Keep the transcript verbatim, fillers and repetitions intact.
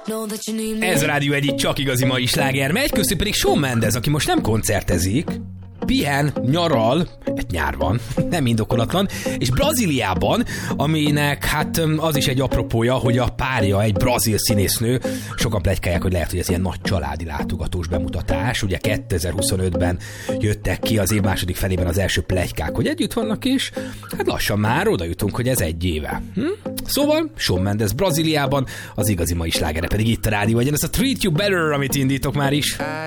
Ez a Rádió egyik csak igazi mai sláger megy, köztük pedig Shawn Mendes, aki most nem koncertezik, pihen, nyaral, egy nyár van, nem indokolatlan, és Brazíliában, aminek hát az is egy apropója, hogy a párja egy brazil színésznő, sokan pletykálják, hogy lehet, hogy ez ilyen nagy családi látogatós bemutatás, ugye kétezer-huszonötben jöttek ki az év második felében az első pletykák, hogy együtt vannak is, hát lassan már oda jutunk, hogy ez egy éve. Hm? Szóval Shawn Mendes Brazíliában, az igazi mai slágere pedig itt a Rádió egyen, ez a Treat You Better, amit indítok már is.